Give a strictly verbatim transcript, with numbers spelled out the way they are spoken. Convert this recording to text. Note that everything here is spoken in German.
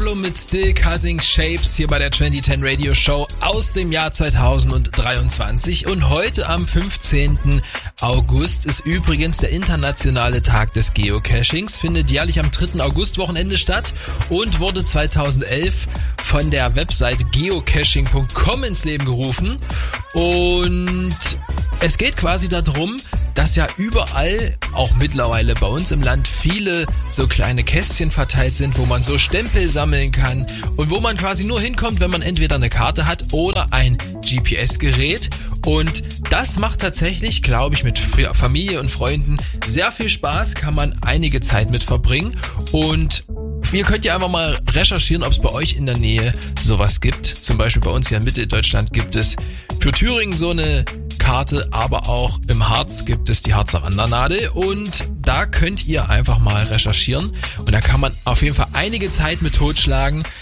Pablo mit Still Cutting Shapes hier bei der zwanzig zehn Radio Show aus dem Jahr zweitausenddreiundzwanzig. Und heute am fünfzehnten August ist übrigens der internationale Tag des Geocachings, findet jährlich am dritten August-Wochenende statt und wurde zweitausendelf von der Website geocaching punkt com ins Leben gerufen. Und es geht quasi darum, dass ja überall, auch mittlerweile bei uns im Land, viele so kleine Kästchen verteilt sind, wo man so Stempel sammeln kann und wo man quasi nur hinkommt, wenn man entweder eine Karte hat oder ein G P S-Gerät. Und das macht tatsächlich, glaube ich, mit Familie und Freunden sehr viel Spaß, kann man einige Zeit mit verbringen. Und ihr könnt ja einfach mal recherchieren, ob es bei euch in der Nähe sowas gibt. Zum Beispiel bei uns hier in Mitteldeutschland gibt es für Thüringen so eine Karte, aber auch im Harz gibt es die Harzer Wandernadel und da könnt ihr einfach mal recherchieren und da kann man auf jeden Fall einige Zeit mit totschlagen.